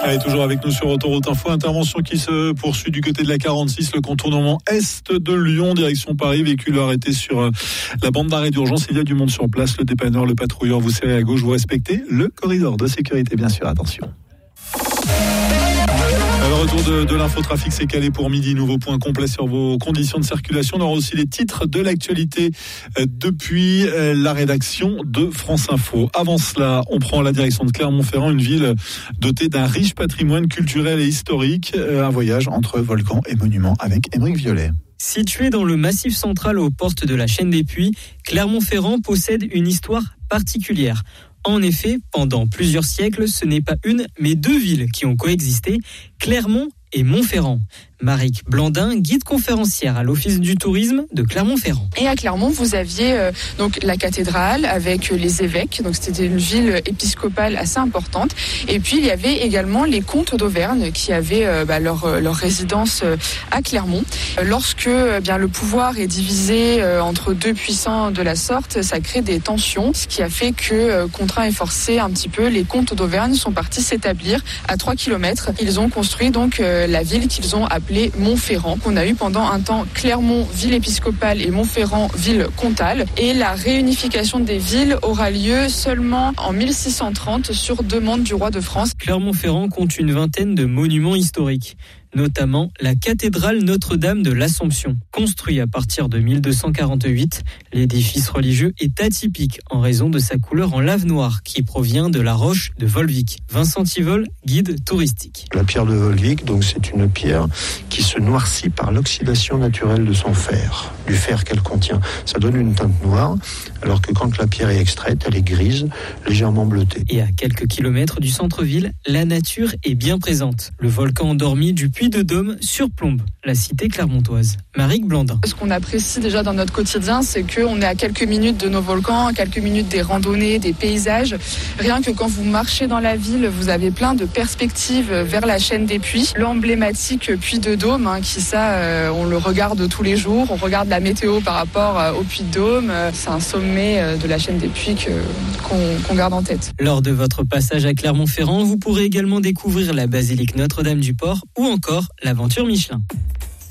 Allez, toujours avec nous sur Autoroute Info, intervention qui se poursuit du côté de la 46, le contournement est de Lyon, direction Paris, véhicule arrêté sur la bande d'arrêt d'urgence. Il y a du monde sur place, le dépanneur, le patrouilleur, vous serrez à gauche, vous respectez le corridor de sécurité, bien sûr, attention. Le retour de l'infotrafic, c'est calé pour midi. Nouveau point complet sur vos conditions de circulation. On aura aussi les titres de l'actualité depuis la rédaction de France Info. Avant cela, on prend la direction de Clermont-Ferrand, une ville dotée d'un riche patrimoine culturel et historique. Un voyage entre volcans et monuments avec Émeric Violet. Situé dans le Massif central aux portes de la chaîne des Puys, Clermont-Ferrand possède une histoire particulière. En effet, pendant plusieurs siècles, ce n'est pas une, mais deux villes qui ont coexisté, Clermont et Montferrand. Maric Blandin, guide conférencière à l'Office du tourisme de Clermont-Ferrand. Et à Clermont, vous aviez donc la cathédrale avec les évêques, donc c'était une ville épiscopale assez importante. Et puis il y avait également les comtes d'Auvergne qui avaient leur résidence à Clermont. Lorsque le pouvoir est divisé entre deux puissants de la sorte, ça crée des tensions, ce qui a fait que, contraints et forcés un petit peu, les comtes d'Auvergne sont partis s'établir à 3 km. Ils ont construit donc la ville qu'ils ont appelée Montferrand, qu'on a eu pendant un temps Clermont, ville épiscopale, et Montferrand, ville comtale. Et la réunification des villes aura lieu seulement en 1630 sur demande du roi de France. Clermont-Ferrand compte une vingtaine de monuments historiques, notamment la cathédrale Notre-Dame de l'Assomption. Construit à partir de 1248, l'édifice religieux est atypique en raison de sa couleur en lave noire qui provient de la roche de Volvic. Vincent Tivol, guide touristique. La pierre de Volvic, donc c'est une pierre qui se noircit par l'oxydation naturelle de son fer, du fer qu'elle contient. Ça donne une teinte noire, alors que quand la pierre est extraite, elle est grise, légèrement bleutée. Et à quelques kilomètres du centre-ville, la nature est bien présente. Le volcan endormi du Puy-de-Dôme surplombe la cité clermontoise. Maric Blandin. Ce qu'on apprécie déjà dans notre quotidien, c'est qu'on est à quelques minutes de nos volcans, à quelques minutes des randonnées, des paysages. Rien que quand vous marchez dans la ville, vous avez plein de perspectives vers la chaîne des Puys. L'emblématique Puy-de-Dôme, on le regarde tous les jours. On regarde la météo par rapport au Puy-de-Dôme. C'est un sommet de la chaîne des Puys qu'on garde en tête. Lors de votre passage à Clermont-Ferrand, vous pourrez également découvrir la basilique Notre-Dame du Port ou encore l'aventure Michelin.